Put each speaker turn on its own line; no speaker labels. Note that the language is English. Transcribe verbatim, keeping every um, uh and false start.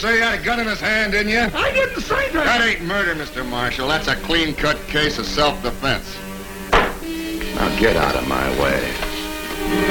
say he had a gun in his hand, didn't you?
I didn't say that.
That ain't murder, Mister Marshall. That's a clean-cut case of self-defense. Now get out of my way.